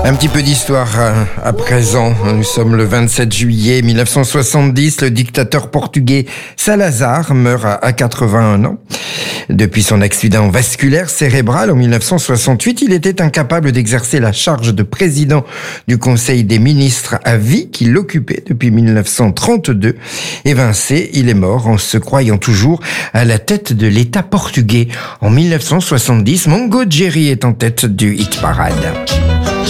Un petit peu d'histoire à présent. Nous sommes le 27 juillet 1970. Le dictateur portugais Salazar meurt à 81 ans. Depuis son accident vasculaire cérébral en 1968, il était incapable d'exercer la charge de président du Conseil des ministres à vie qu'il occupait depuis 1932. Évincé, il est mort en se croyant toujours à la tête de l'État portugais. En 1970, Mongo Jerry est en tête du hit parade.